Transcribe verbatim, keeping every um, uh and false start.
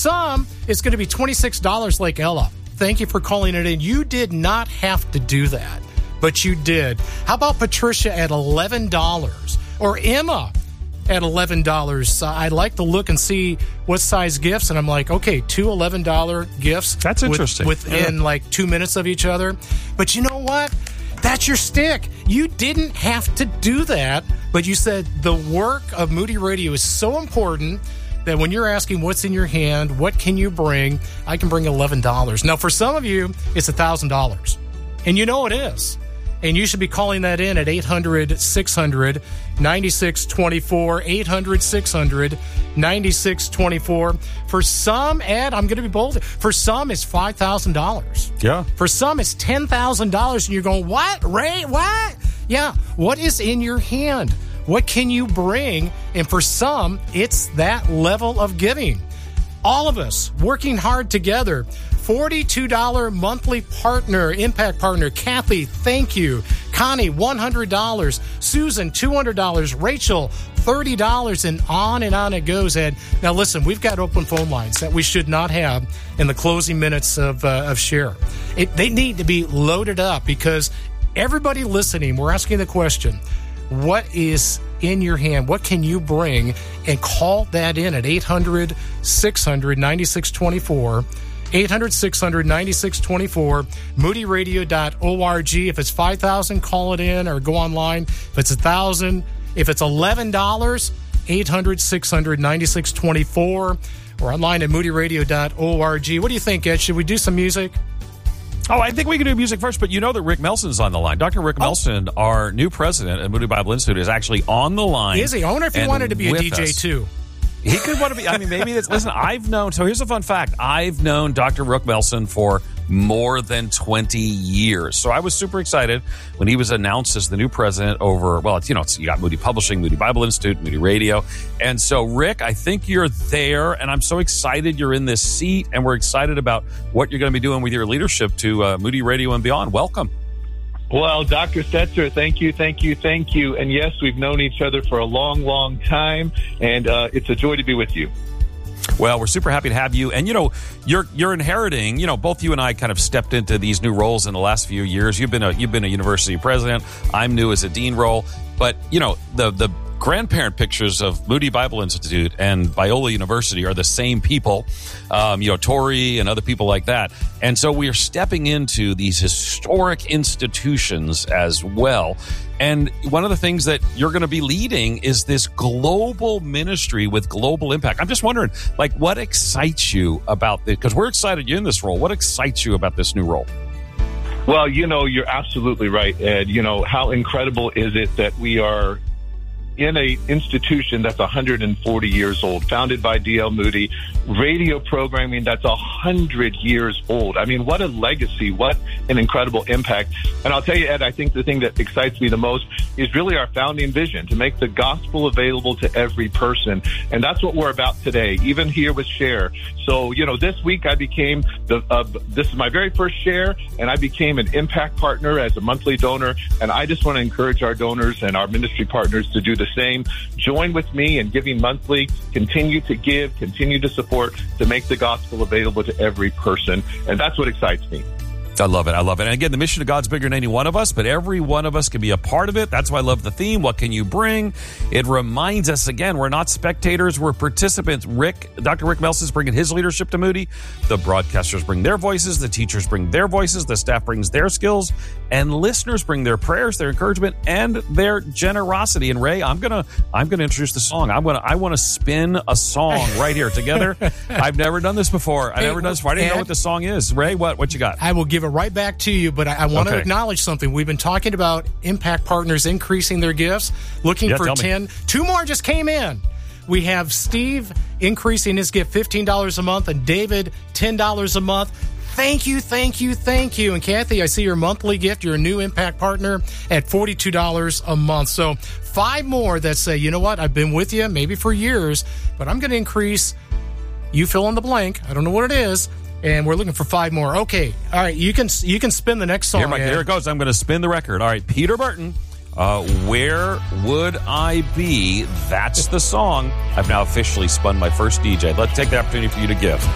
some, it's going to be twenty-six dollars like Ella. Thank you for calling it in. You did not have to do that, but you did. How about Patricia at eleven dollars? Or Emma at eleven dollars. Uh, I'd like to look and see what size gifts, and I'm like, okay, two eleven dollars gifts. That's interesting. With, within yeah. like two minutes of each other. But you know what? That's your stick. You didn't have to do that, but you said the work of Moody Radio is so important that when you're asking what's in your hand, what can you bring, I can bring eleven dollars. Now, for some of you, it's one thousand dollars. And you know it is. And you should be calling that in at eight hundred, six hundred, ninety-six twenty-four, eight hundred, six hundred, ninety-six twenty-four. For some, Ed, I'm going to be bold. For some, it's five thousand dollars. Yeah. For some, it's ten thousand dollars. And you're going, what, Ray? What? Yeah. What is in your hand? What can you bring? And for some, it's that level of giving. All of us working hard together. forty-two dollars monthly partner, impact partner. Kathy, thank you. Connie, one hundred dollars. Susan, two hundred dollars. Rachel, thirty dollars. And on and on it goes, Ed. Now, listen, we've got open phone lines that we should not have in the closing minutes of, uh, of Share. It, they need to be loaded up because everybody listening, we're asking the question, what is in your hand? What can you bring? And call that in at eight hundred, six hundred, ninety-six twenty-four. eight hundred, six hundred, ninety-six twenty-four. moody radio dot org. If it's five thousand dollars, call it in or go online. If it's one thousand dollars, if it's eleven dollars, eight hundred, six hundred, ninety-six twenty-four. Or online at moody radio dot org. What do you think, Ed? Should we do some music? Oh, I think we can do music first, but you know that Rick Melson's on the line. Doctor Rick oh. Melson, our new president at Moody Bible Institute, is actually on the line. Is he? I wonder if he wanted to be a D J us. too. He could want to be. I mean, maybe that's. Listen, I've known. So here's a fun fact. I've known Doctor Rick Melson for more than twenty years. So I was super excited when he was announced as the new president over, well, it's, you know, it's, you got Moody Publishing, Moody Bible Institute, Moody Radio. And so, Rick, I think you're there, and I'm so excited you're in this seat, and we're excited about what you're going to be doing with your leadership to uh, Moody Radio and beyond. Welcome. Well, Doctor Stetzer, thank you, thank you, thank you. And yes, we've known each other for a long, long time, and uh, it's a joy to be with you. Well, we're super happy to have you. And, you know, you're you're inheriting, you know, both you and I kind of stepped into these new roles in the last few years. You've been a you've been a university president. I'm new as a dean role. But, you know, the the grandparent pictures of Moody Bible Institute and Biola University are the same people, um, you know, Tori and other people like that. And so we are stepping into these historic institutions as well. And one of the things that you're going to be leading is this global ministry with global impact. I'm just wondering, like, what excites you about it? Because we're excited you're in this role. What excites you about this new role? Well, you know, you're absolutely right, Ed. You know, how incredible is it that we are in a institution that's one hundred forty years old, founded by D L Moody, radio programming that's one hundred years old. I mean, what a legacy, what an incredible impact. And I'll tell you, Ed, I think the thing that excites me the most is really our founding vision, to make the gospel available to every person. And that's what we're about today, even here with Share. So, you know, this week I became, the uh, this is my very first Share, and I became an impact partner as a monthly donor. And I just want to encourage our donors and our ministry partners to do the same. Join with me in giving monthly. Continue to give, continue to support, to make the gospel available to every person. And that's what excites me. I love it. I love it. And again, the mission of God's bigger than any one of us, but every one of us can be a part of it. That's why I love the theme. What can you bring? It reminds us, again, we're not spectators, we're participants. Rick, Doctor Rick Melson's bringing his leadership to Moody. The broadcasters bring their voices. The teachers bring their voices. The staff brings their skills. And listeners bring their prayers, their encouragement, and their generosity. And Ray, I'm gonna I'm gonna introduce the song. I'm gonna I want to spin a song right here together. I've never done this before. I've hey, never done this before. I didn't Ed, know what the song is. Ray, what what you got? I will give it right back to you, but I, I want okay. to acknowledge something. We've been talking about impact partners increasing their gifts, looking yeah, for ten. Me. Two more just came in. We have Steve increasing his gift fifteen dollars a month, and David ten dollars a month. Thank you, thank you, thank you. And Kathy, I see your monthly gift. You're a new impact partner at forty-two dollars a month. So five more that say, you know what, I've been with you maybe for years, but I'm going to increase, you fill in the blank. I don't know what it is. And we're looking for five more. Okay. All right. You can you can spin the next song. Here, Mike, here it goes. I'm going to spin the record. All right. Peter Burton, uh, Where Would I Be? That's the song. I've now officially spun my first D J. Let's take the opportunity for you to give.